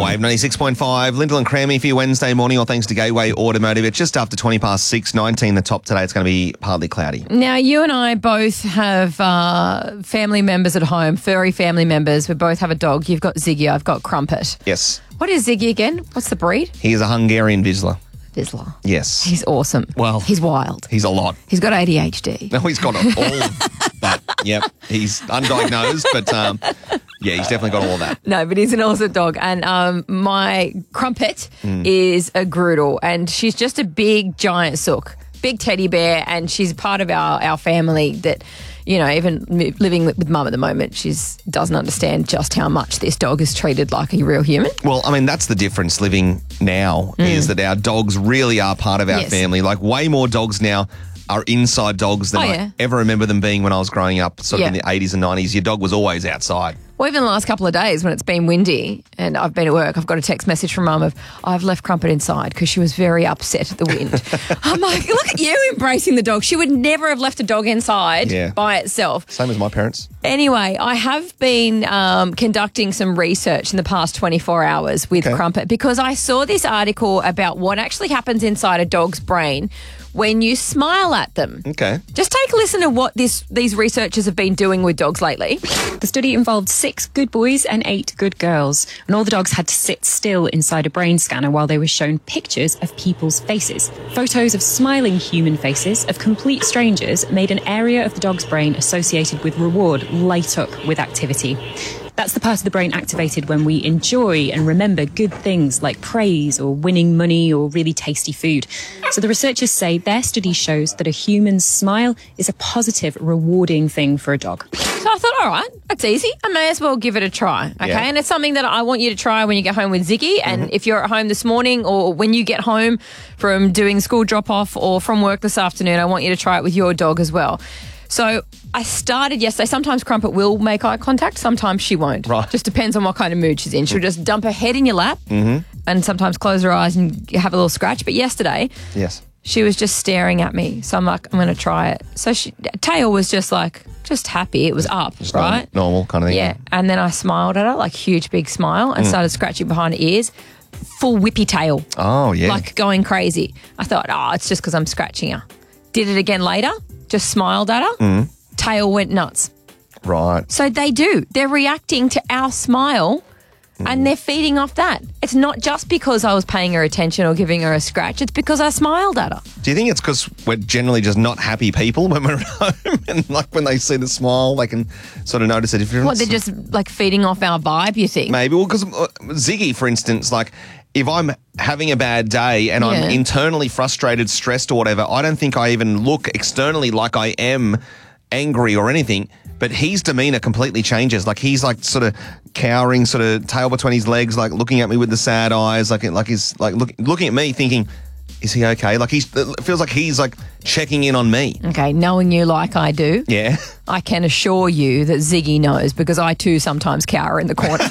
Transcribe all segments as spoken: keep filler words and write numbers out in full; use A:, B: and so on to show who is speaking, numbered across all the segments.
A: Wave ninety-six point five, Lyndall and Crammy for your Wednesday morning, all thanks to Gateway Automotive. It's just after twenty past six, nineteen the top today. It's going to be partly cloudy.
B: Now, you and I both have uh, family members at home, furry family members. We both have a dog. You've got Ziggy, I've got Crumpet.
A: Yes.
B: What is Ziggy again? What's the breed?
A: He is a Hungarian Vizsla.
B: Vizsla.
A: Yes.
B: He's awesome.
A: Well,
B: he's wild.
A: He's a lot.
B: He's got A D H D.
A: No, he's got all of that. Yep. He's undiagnosed, but um, yeah, he's definitely got all of that.
B: No, but he's an awesome dog. And um, my Crumpet mm. is a Groodle, and she's just a big, giant sook, big teddy bear, and she's part of our, our family that, you know, even living with mum at the moment, she doesn't understand just how much this dog is treated like a real human.
A: Well, I mean, that's the difference living now mm. is that our dogs really are part of our
B: yes.
A: family. Like, way more dogs now are inside dogs than
B: oh, yeah.
A: I ever remember them being when I was growing up, sort of
B: yeah.
A: in the eighties and nineties. Your dog was always outside.
B: Well, even the last couple of days when it's been windy and I've been at work, I've got a text message from mum of, I've left Crumpet inside because she was very upset at the wind. I'm like, look at you embracing the dog. She would never have left a dog inside
A: yeah.
B: by itself.
A: Same as my parents.
B: Anyway, I have been um, conducting some research in the past twenty-four hours with okay. Crumpet because I saw this article about what actually happens inside a dog's brain when you smile at them.
A: Okay.
B: Just take a listen to what this these researchers have been doing with dogs lately.
C: The study involved six good boys and eight good girls, and all the dogs had to sit still inside a brain scanner while they were shown pictures of people's faces. Photos of smiling human faces of complete strangers made an area of the dog's brain associated with reward light up with activity. That's the part of the brain activated when we enjoy and remember good things like praise or winning money or really tasty food. So the researchers say their study shows that a human's smile is a positive, rewarding thing for a dog.
B: So I thought, all right, that's easy. I may as well give it a try, okay? Yeah. And it's something that I want you to try when you get home with Ziggy. And mm-hmm. if you're at home this morning or when you get home from doing school drop-off or from work this afternoon, I want you to try it with your dog as well. So I started yesterday. Sometimes Crumpet will make eye contact. Sometimes she won't.
A: Right.
B: Just depends on what kind of mood she's in. She'll just dump her head in your lap
A: mm-hmm.
B: and sometimes close her eyes and have a little scratch. But yesterday,
A: yes,
B: she was just staring at me. So I'm like, I'm going to try it. So she, tail was just like, just happy. It was up,
A: just
B: right?
A: Normal kind of thing.
B: Yeah. And then I smiled at her, like huge, big smile, and mm. started scratching behind her ears. Full whippy tail.
A: Oh, yeah.
B: Like going crazy. I thought, oh, it's just because I'm scratching her. Did it again later. Just smiled at her.
A: Mm.
B: Tail went nuts.
A: Right.
B: So they do. They're reacting to our smile mm. and they're feeding off that. It's not just because I was paying her attention or giving her a scratch. It's because I smiled at her.
A: Do you think it's because we're generally just not happy people when we're at home and like when they see the smile, they can sort of notice a difference?
B: What, they're just like feeding off our vibe, you think?
A: Maybe. Well, because uh, Ziggy, for instance, like if I'm having a bad day and yeah. I'm internally frustrated, stressed or whatever, I don't think I even look externally like I am angry or anything, but his demeanor completely changes. Like he's like sort of cowering, sort of tail between his legs, like looking at me with the sad eyes, like like he's like look, looking at me thinking, is he okay? Like he's, it feels like he's like checking in on me.
B: Okay, knowing you like I do,
A: yeah,
B: I can assure you that Ziggy knows because I too sometimes cower in the corner.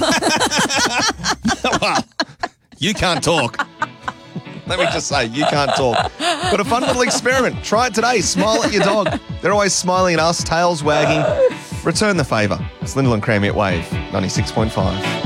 A: Well, you can't talk. Let me just say, you can't talk. But a fun little experiment. Try it today. Smile at your dog. They're always smiling at us, tails wagging. Return the favour. It's Lyndall and Crammy at Wave ninety-six point five.